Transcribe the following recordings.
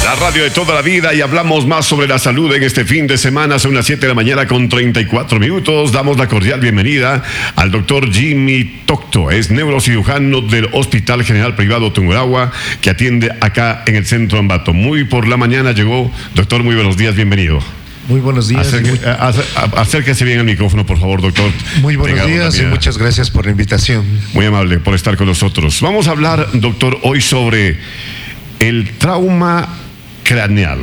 La radio de toda la vida, y hablamos más sobre la salud en este fin de semana. Son las 7 de la mañana con 34 minutos. Damos la cordial bienvenida al doctor Jimmy Tocto. Es neurocirujano del Hospital General Privado Tungurahua, que atiende acá en el centro Ambato. Muy por la mañana llegó. Doctor, muy buenos días, bienvenido. Muy buenos días. Acérquese bien al micrófono, por favor, doctor. Muy buenos días y muchas gracias por la invitación. Muy amable por estar con nosotros. Vamos a hablar, doctor, hoy sobre el trauma craneal.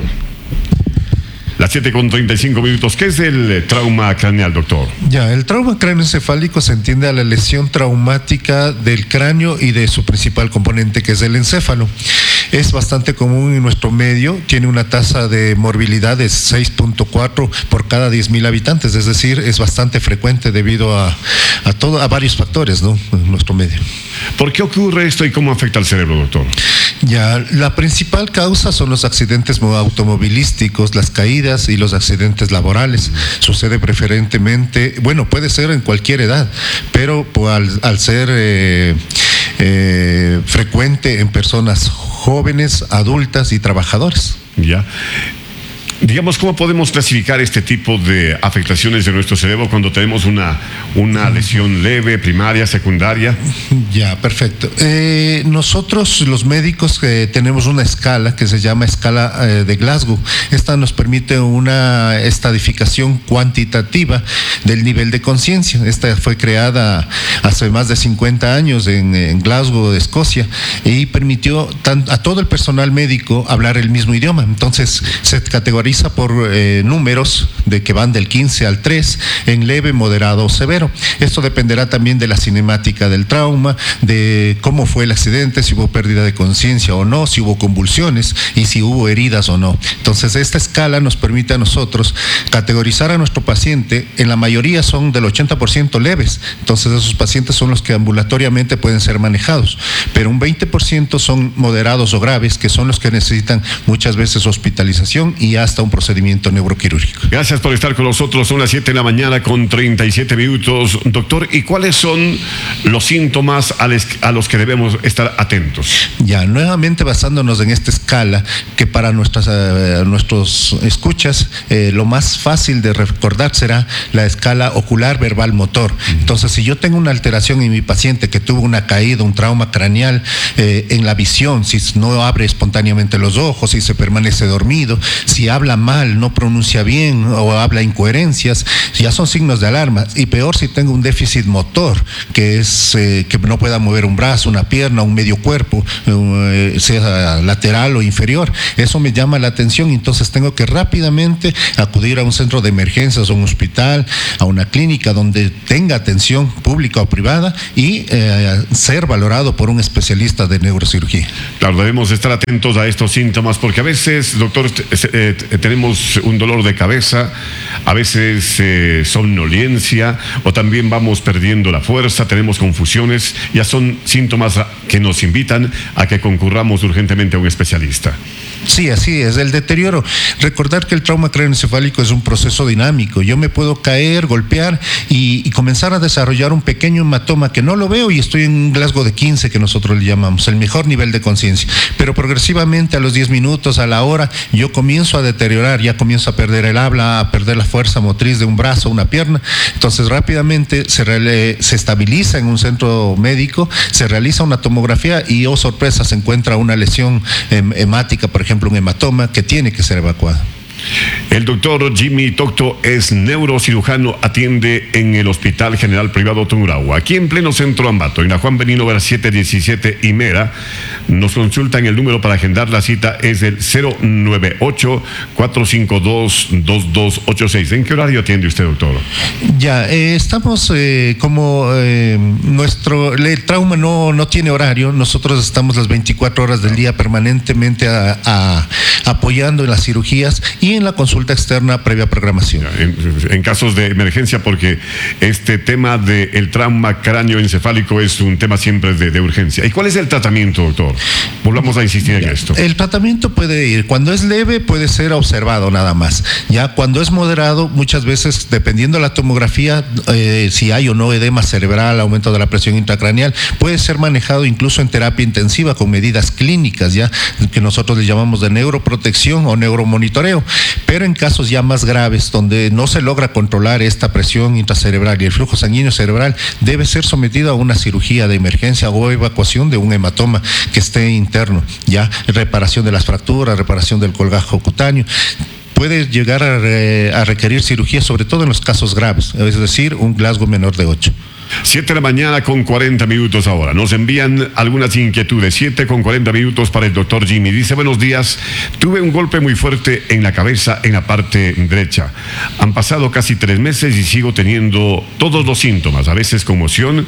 Las 7 con 35 minutos. ¿Qué es el trauma craneal, doctor? Ya, el trauma cráneoencefálico se entiende a la lesión traumática del cráneo y de su principal componente, que es el encéfalo. Es bastante común en nuestro medio, tiene una tasa de morbilidad de 6.4 por cada 10.000 habitantes, es decir, es bastante frecuente debido a varios factores, ¿no?, en nuestro medio. ¿Por qué ocurre esto y cómo afecta al cerebro, doctor? Ya, la principal causa son los accidentes automovilísticos, las caídas y los accidentes laborales. Sucede preferentemente, bueno, puede ser en cualquier edad, pero al ser frecuente en personas jóvenes, adultas y trabajadores. Ya. Digamos, ¿cómo podemos clasificar este tipo de afectaciones de nuestro cerebro cuando tenemos una lesión leve, primaria, secundaria? Ya, perfecto. Nosotros, los médicos, tenemos una escala que se llama escala de Glasgow. Esta nos permite una estadificación cuantitativa del nivel de conciencia. Esta fue creada hace más de 50 años en Glasgow, Escocia, y permitió a todo el personal médico hablar el mismo idioma. Entonces, se categoriza por números de que van del 15 al 3 en leve, moderado o severo. Esto dependerá también de la cinemática del trauma, de cómo fue el accidente, si hubo pérdida de conciencia o no, si hubo convulsiones y si hubo heridas o no. Entonces, esta escala nos permite a nosotros categorizar a nuestro paciente. En la mayoría son del 80% leves. Entonces, esos pacientes son los que ambulatoriamente pueden ser manejados, pero un 20% son moderados o graves, que son los que necesitan muchas veces hospitalización y hasta un procedimiento neuroquirúrgico. Gracias por estar con nosotros. Son las 7 de la mañana con 37 minutos. Doctor, ¿y cuáles son los síntomas a los que debemos estar atentos? Ya, nuevamente basándonos en esta escala, que para nuestros escuchas, lo más fácil de recordar será la escala ocular verbal motor. Entonces, si yo tengo una alteración en mi paciente que tuvo una caída, un trauma craneal, en la visión, si no abre espontáneamente los ojos, si se permanece dormido, si habla mal, no pronuncia bien o habla incoherencias, ya son signos de alarma. Y peor si tengo un déficit motor, que es que no pueda mover un brazo, una pierna, un medio cuerpo, sea lateral o inferior. Eso me llama la atención, y entonces tengo que rápidamente acudir a un centro de emergencias, a un hospital, a una clínica donde tenga atención pública o privada y ser valorado por un especialista de neurocirugía. Claro, debemos estar atentos a estos síntomas porque a veces, doctor, tenemos un dolor de cabeza, a veces somnolencia, o también vamos perdiendo la fuerza, tenemos confusiones. Ya son síntomas que nos invitan a que concurramos urgentemente a un especialista. Sí, así es, el deterioro. Recordar que el trauma craneoencefálico es un proceso dinámico. Yo me puedo caer, golpear y comenzar a desarrollar un pequeño hematoma que no lo veo y estoy en un Glasgow de 15, que nosotros le llamamos, el mejor nivel de conciencia. Pero progresivamente, a los 10 minutos, a la hora, yo comienzo a deteriorar, ya comienzo a perder el habla, a perder la fuerza motriz de un brazo, una pierna. Entonces, rápidamente se estabiliza en un centro médico, se realiza una tomografía y, oh sorpresa, se encuentra una lesión hemática, por ejemplo, un hematoma que tiene que ser evacuado. El doctor Jimmy Tocto es neurocirujano, atiende en el Hospital General Privado Tungurahua, aquí en pleno centro Ambato, en la Juan Benino Vera 717 y Mera. Nos consultan, el número para agendar la cita es el 098-452-2286. ¿En qué horario atiende usted, doctor? Ya, estamos el trauma no tiene horario. Nosotros estamos las 24 horas del día permanentemente apoyando en las cirugías y en la consulta externa previa programación. En casos de emergencia, porque este tema del trauma cráneoencefálico es un tema siempre de urgencia. ¿Y cuál es el tratamiento, doctor? Volvamos a insistir en esto. El tratamiento puede ir, cuando es leve puede ser observado nada más. Ya cuando es moderado, muchas veces, dependiendo de la tomografía, si hay o no edema cerebral, aumento de la presión intracraneal, puede ser manejado incluso en terapia intensiva con medidas clínicas, ya que nosotros le llamamos de neuroprotección o neuromonitoreo, pero en casos ya más graves, donde no se logra controlar esta presión intracerebral y el flujo sanguíneo cerebral, debe ser sometido a una cirugía de emergencia o evacuación de un hematoma que esté interno, ya reparación de las fracturas, reparación del colgajo cutáneo. Puede llegar a requerir cirugía, sobre todo en los casos graves, es decir, un Glasgow menor de 8. 7 de la mañana con 40 minutos ahora. Nos envían algunas inquietudes. 7 con 40 minutos para el doctor Jimmy. Dice: buenos días, tuve un golpe muy fuerte en la cabeza, en la parte derecha. Han pasado casi 3 meses y sigo teniendo todos los síntomas, a veces conmoción.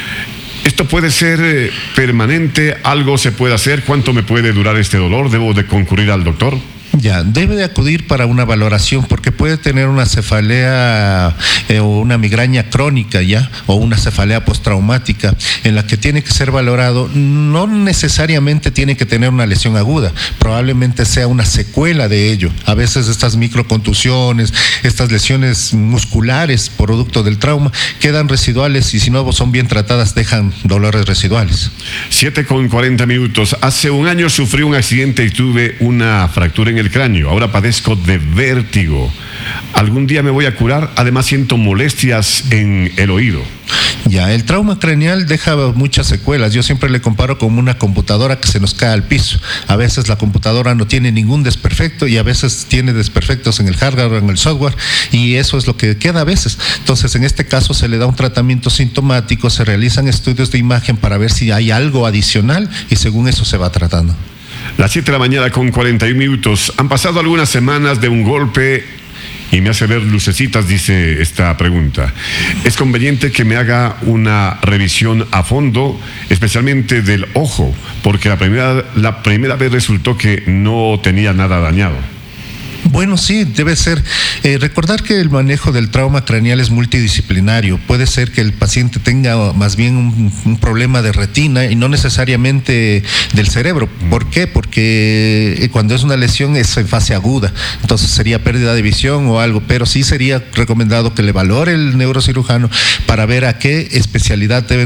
¿Esto puede ser permanente? ¿Algo se puede hacer? ¿Cuánto me puede durar este dolor? ¿Debo de concurrir al doctor? Ya, debe de acudir para una valoración, porque puede tener una cefalea o una migraña crónica, ya, o una cefalea postraumática, en la que tiene que ser valorado. No necesariamente tiene que tener una lesión aguda, probablemente sea una secuela de ello. A veces estas microcontusiones, estas lesiones musculares producto del trauma, quedan residuales y si no son bien tratadas dejan dolores residuales. 7 con 40 minutos. Hace un año sufrí un accidente y tuve una fractura en el cráneo. Ahora padezco de vértigo. ¿Algún día me voy a curar? Además siento molestias en el oído. Ya, el trauma craneal deja muchas secuelas. Yo siempre le comparo como una computadora que se nos cae al piso. A veces la computadora no tiene ningún desperfecto y a veces tiene desperfectos en el hardware o en el software, y eso es lo que queda a veces. Entonces, en este caso se le da un tratamiento sintomático, se realizan estudios de imagen para ver si hay algo adicional y según eso se va tratando. Las 7 de la mañana con 41 minutos. Han pasado algunas semanas de un golpe y me hace ver lucecitas, dice esta pregunta. ¿Es conveniente que me haga una revisión a fondo, especialmente del ojo? Porque la primera vez resultó que no tenía nada dañado. Bueno, sí, debe ser. Recordar que el manejo del trauma craneal es multidisciplinario. Puede ser que el paciente tenga más bien un problema de retina y no necesariamente del cerebro. ¿Por qué? Porque cuando es una lesión es en fase aguda, entonces sería pérdida de visión o algo, pero sí sería recomendado que le valore el neurocirujano para ver a qué especialidad debe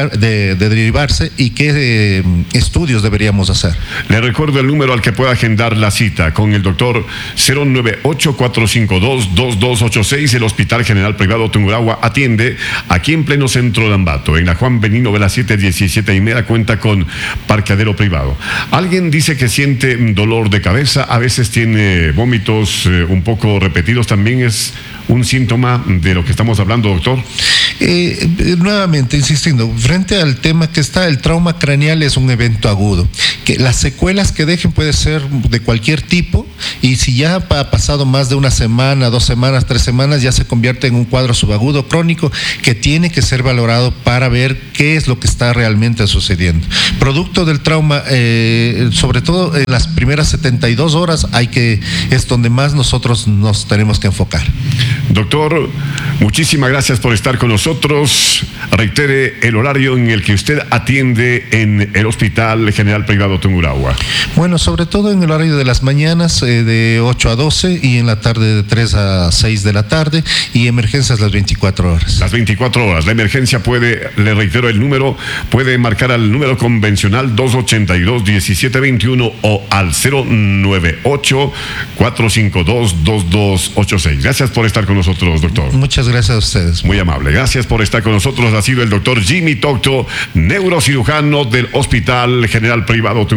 de derivarse y qué estudios deberíamos hacer. Le recuerdo el número al que pueda agendar la cita con el doctor: 098-452-2286. El Hospital General Privado Tungurahua atiende aquí en pleno centro de Ambato, en la Juan Benino Vela 717 y Mera. Cuenta con parqueadero privado. Alguien dice que siente dolor de cabeza, a veces tiene vómitos un poco repetidos. ¿También es un síntoma de lo que estamos hablando, doctor? Nuevamente, insistiendo, frente al tema que está, el trauma craneal es un evento agudo, que las secuelas que dejen puede ser de cualquier tipo, y si ya ha pasado más de una semana, 2 semanas, 3 semanas, ya se convierte en un cuadro subagudo crónico que tiene que ser valorado para ver qué es lo que está realmente sucediendo. Producto del trauma, sobre todo en las primeras 72 horas, es donde más nosotros nos tenemos que enfocar. Doctor, muchísimas gracias por estar con nosotros. Reitere el horario en el que usted atiende en el Hospital General Privado Tungurahua. Bueno, sobre todo en el horario de las mañanas, de 8 a 12, y en la tarde de 3 a 6 de la tarde, y emergencias las 24 horas. Las 24 horas. La emergencia le reitero el número, puede marcar al número convencional 282-1721 o al 098-452-2286. Gracias por estar con nosotros, doctor. Muchas gracias a ustedes. Muy amable. Gracias por estar con nosotros. Ha sido el doctor Jimmy Tocto, neurocirujano del Hospital General Privado Tungurahua.